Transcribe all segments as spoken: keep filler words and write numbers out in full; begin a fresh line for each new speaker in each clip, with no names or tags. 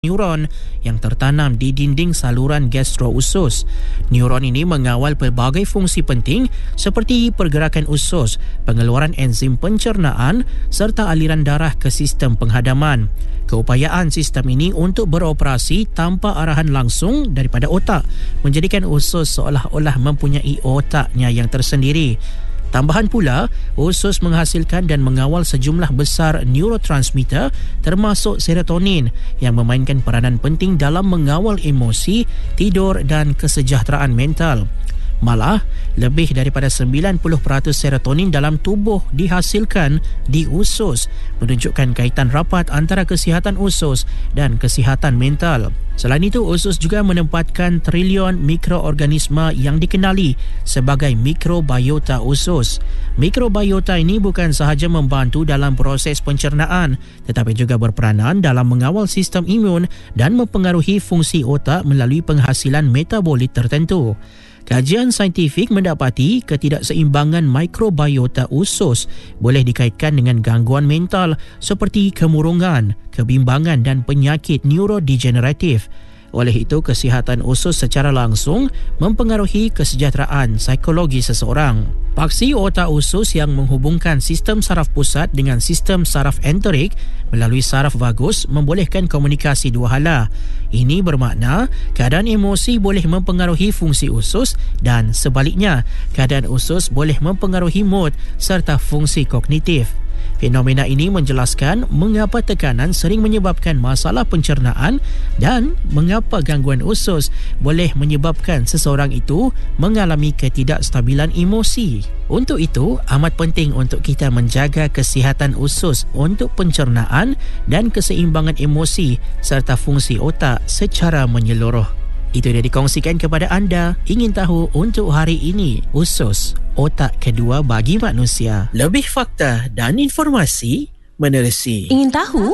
neuron yang tertanam di dinding saluran gastro-usus. Neuron ini mengawal pelbagai fungsi penting seperti pergerakan usus, pengeluaran enzim pencernaan serta aliran darah ke sistem penghadaman. Keupayaan sistem ini untuk beroperasi tanpa arahan langsung daripada otak menjadikan usus seolah-olah mempunyai otaknya yang tersendiri. Tambahan pula, usus menghasilkan dan mengawal sejumlah besar neurotransmitter termasuk serotonin yang memainkan peranan penting dalam mengawal emosi, tidur dan kesejahteraan mental. Malah, lebih daripada sembilan puluh peratus serotonin dalam tubuh dihasilkan di usus, menunjukkan kaitan rapat antara kesihatan usus dan kesihatan mental. Selain itu, usus juga menempatkan trilion mikroorganisma yang dikenali sebagai mikrobiota usus. Mikrobiota ini bukan sahaja membantu dalam proses pencernaan, tetapi juga berperanan dalam mengawal sistem imun dan mempengaruhi fungsi otak melalui penghasilan metabolit tertentu. Kajian saintifik mendapati ketidakseimbangan mikrobiota usus boleh dikaitkan dengan gangguan mental seperti kemurungan, kebimbangan dan penyakit neurodegeneratif. Oleh itu, kesihatan usus secara langsung mempengaruhi kesejahteraan psikologi seseorang. Paksi otak usus yang menghubungkan sistem saraf pusat dengan sistem saraf enterik melalui saraf vagus membolehkan komunikasi dua hala. Ini bermakna keadaan emosi boleh mempengaruhi fungsi usus dan sebaliknya, keadaan usus boleh mempengaruhi mood serta fungsi kognitif. Fenomena ini menjelaskan mengapa tekanan sering menyebabkan masalah pencernaan dan mengapa gangguan usus boleh menyebabkan seseorang itu mengalami ketidakstabilan emosi. Untuk itu, amat penting untuk kita menjaga kesihatan usus untuk pencernaan dan keseimbangan emosi serta fungsi otak secara menyeluruh. Itu dia dikongsikan kepada anda. Ingin tahu untuk hari ini, usus, otak kedua bagi manusia. Lebih fakta dan informasi menerusi.
Ingin tahu?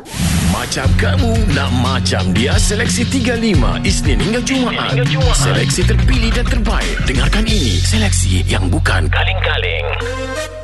Macam kamu nak macam dia. Seleksi tiga puluh lima Isnin hingga Jumaat. Seleksi terpilih dan terbaik. Dengarkan ini. Seleksi yang bukan kaleng-kaleng.